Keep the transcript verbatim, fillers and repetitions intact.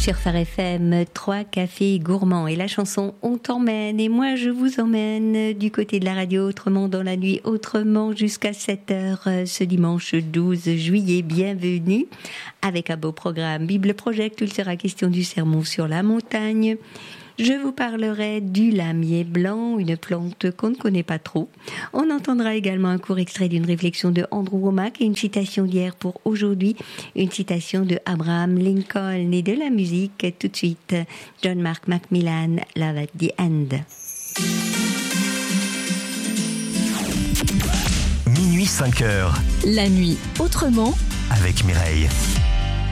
sur Phare F M, trois cafés gourmands et la chanson On t'emmène et moi je vous emmène du côté de la radio autrement dans la nuit, autrement jusqu'à sept heures ce dimanche douze juillet. Bienvenue avec un beau programme. Bible Project, il sera question du sermon sur la montagne. Je vous parlerai du lamier blanc, une plante qu'on ne connaît pas trop. On entendra également un court extrait d'une réflexion de Andrew Wommack et une citation d'hier pour aujourd'hui, une citation de Abraham Lincoln et de la musique tout de suite. John Mark Macmillan, Love at the End. Minuit cinq heures. La nuit autrement avec Mireille.